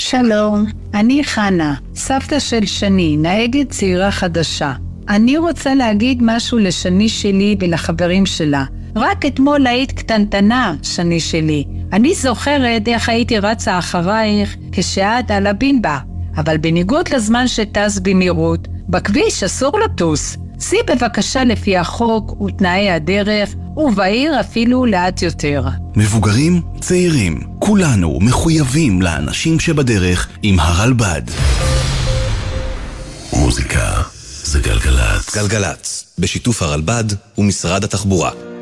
שלום, אני חנה, סבתא של שני, נהגת צעירה חדשה. אני רוצה להגיד משהו לשני שלי ולחברים שלה. רק אתמול היית קטנטנה, שני שלי. אני זוכרת איך הייתי רצה אחרייך כשאת על הבינבה. אבל בניגוד לזמן שטס במהירות, בכביש אסור לטוס. סי בבקשה לפי החוק ותנאי הדרך, ובעיר אפילו לאט יותר. מבוגרים, צעירים, כולנו מחויבים לאנשים שבדרך עם הרלב"ד. מוזיקה זה גלגלצ. גלגלצ, בשיתוף הרלב"ד ומשרד התחבורה.